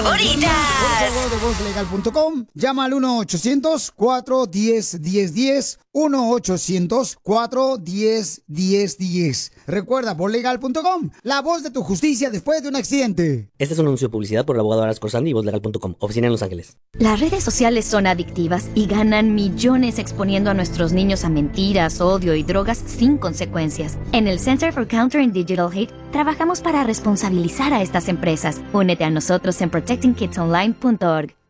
favoritas. De vozlegal.com. Llama al 1-800-410-1010. 1-800-410-1010. Recuerda, vozlegal.com. La voz de tu justicia después de un accidente. Este es un anuncio de publicidad por el abogado Aras Corsandi y vozlegal.com. Oficina en Los Ángeles. Las redes sociales son adictivas y ganan millones exponiendo a nuestros niños a mentiras, odio y drogas sin consecuencias. En el Center for Countering Digital Hate trabajamos para responsabilizar a estas empresas. Únete a nosotros en protectingkidsonline.org.